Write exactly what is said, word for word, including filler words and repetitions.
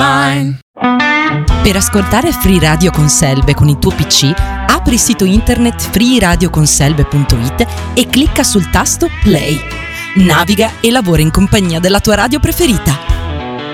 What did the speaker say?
Per ascoltare Free Radio con Selbe con il tuo P C, apri il sito internet free radio con selbe punto it e clicca sul tasto Play. Naviga e lavora in compagnia della tua radio preferita.